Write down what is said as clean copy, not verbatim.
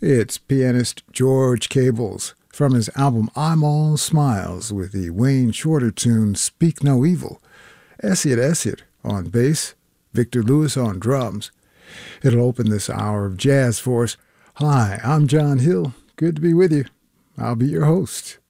It's pianist George Cables from his album I'm All Smiles with the Wayne Shorter tune Speak No Evil. Essyt Essyt on bass, Victor Lewis on drums. It'll open this hour of jazz for us. Hi, I'm John Hill. Good to be with you. I'll be your host.